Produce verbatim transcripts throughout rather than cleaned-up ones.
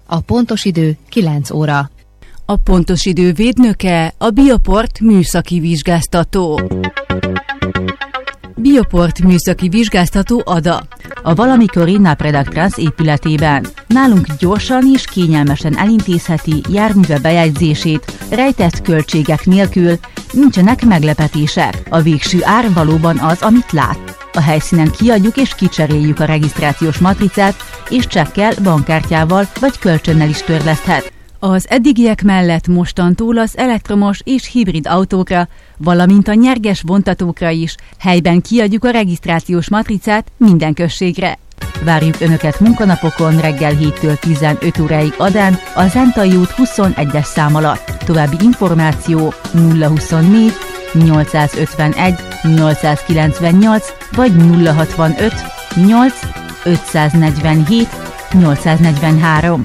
A pontos idő kilenc óra. A pontos idő védnöke a Bioport műszaki vizsgáztató. Bioport műszaki vizsgáztató Ada. A valamikori Napredac épületében. Nálunk gyorsan és kényelmesen elintézheti járműve bejegyzését, rejtett költségek nélkül, nincsenek meglepetések. A végső ár valóban az, amit lát. A helyszínen kiadjuk és kicseréljük a regisztrációs matricát, és csekkel, bankkártyával vagy kölcsönnel is törleszthet. Az eddigiek mellett mostantól az elektromos és hibrid autókra, valamint a nyerges vontatókra is helyben kiadjuk a regisztrációs matricát minden községre. Várjuk Önöket munkanapokon reggel héttől tizenöt óráig Adán, a Zentai út huszonegyes szám alatt. További információ nulla huszonnégy nyolcszázötvenegy nyolcszázkilencvennyolc vagy nulla hatvanöt nyolc ötszáznegyvenhét nyolcszáznegyvenhárom.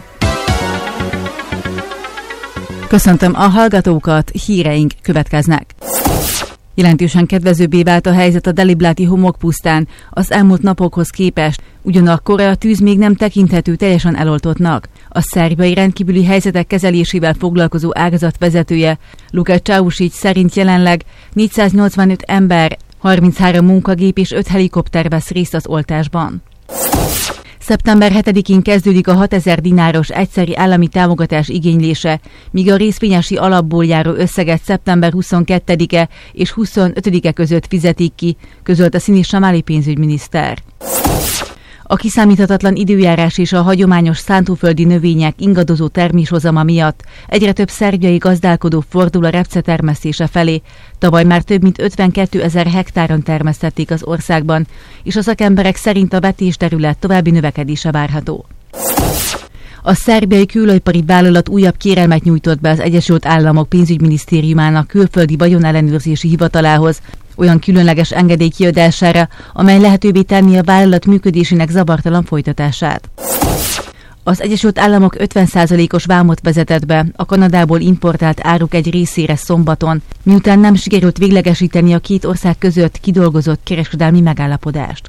Köszöntöm a hallgatókat, híreink következnek. Jelentősen kedvezőbbé vált a helyzet a Delibláti homokpusztán az elmúlt napokhoz képest, ugyanakkor a tűz még nem tekinthető teljesen eloltottnak. A szerbiai rendkívüli helyzetek kezelésével foglalkozó ágazat vezetője, Luka Csáusics szerint jelenleg négyszáznyolcvanöt ember, harminchárom munkagép és öt helikopter vesz részt az oltásban. szeptember hetedikén kezdődik a hatezer dináros egyszeri állami támogatás igénylése, míg a részvényesi alapból járó összeget szeptember huszonkettedike és huszonötödike között fizetik ki, közölt a Színis Samáli pénzügyminiszter. A kiszámíthatatlan időjárás és a hagyományos szántóföldi növények ingadozó terméshozama miatt egyre több szerbiai gazdálkodó fordul a repce termesztése felé. Tavaly már több mint ötvenkétezer hektáron termesztették az országban, és a szakemberek szerint a vetésterület további növekedése várható. A szerbiai kőolajipari vállalat újabb kérelmet nyújtott be az Egyesült Államok pénzügyminisztériumának külföldi vagyonellenőrzési hivatalához, olyan különleges engedély kiadására, amely lehetővé tenni a vállalat működésének zavartalan folytatását. Az Egyesült Államok ötven százalékos vámot vezetett be a Kanadából importált áruk egy részére szombaton, miután nem sikerült véglegesíteni a két ország között kidolgozott kereskedelmi megállapodást.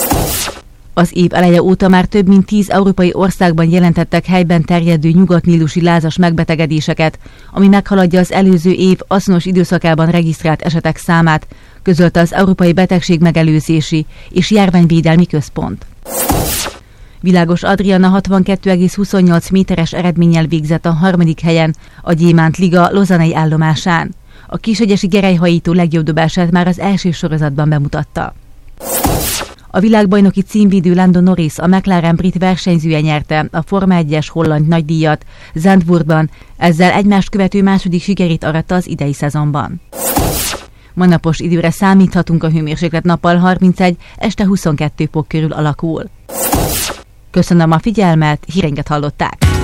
Az év eleje óta már több mint tíz európai országban jelentettek helyben terjedő nyugatnílusi lázas megbetegedéseket, ami meghaladja az előző év azonos időszakában regisztrált esetek számát, közölte az Európai Betegség Megelőzési és Járványvédelmi Központ. Világos Adriana hatvankettő egész huszonnyolc méteres eredménnyel végzett a harmadik helyen a Gyémánt Liga lozanai állomásán. A kisegyesi gerelyhajító legjobb dobását már az első sorozatban bemutatta. A világbajnoki címvédő Lando Norris, a McLaren brit versenyzője nyerte a Forma egyes holland nagydíjat Zandvoortban, ezzel egymást követő második sikerét aratta az idei szezonban. Ma napos időre számíthatunk, a hőmérséklet nappal harmincegy, este huszonkettő fok körül alakul. Köszönöm a figyelmet, híreinket hallották!